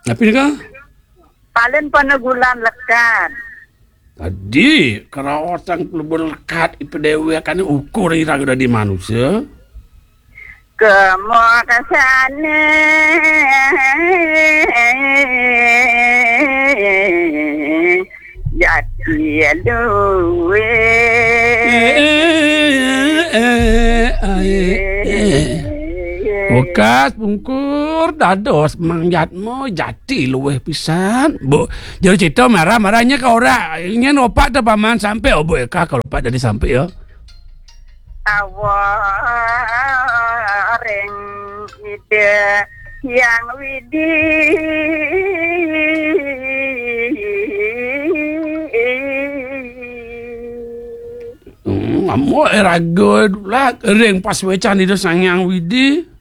Tapi ni kan? Paling penegulan lekat. Tadi, kalau orang pelubur lekat, ipadewe akan ukur irang dari manusia. Kemo kesane jati luwe Bukas pungkur dados mangjatmu jati luweh pisan. Bu, jadi cerita marah-marahnya ke orang. Ingin opak tu paman sampai obo eka kalau opak jadi sampai ya. Awareng ide yang widi Amo rago lah ring pas wecan itu sangyang widi.